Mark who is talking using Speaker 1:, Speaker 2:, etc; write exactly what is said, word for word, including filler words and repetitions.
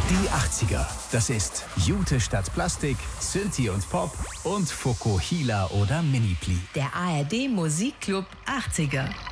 Speaker 1: Die achtziger, das ist Jute statt Plastik, Synthie und Pop und Fokuhila oder Minipli.
Speaker 2: Der A R D Musikclub achtziger.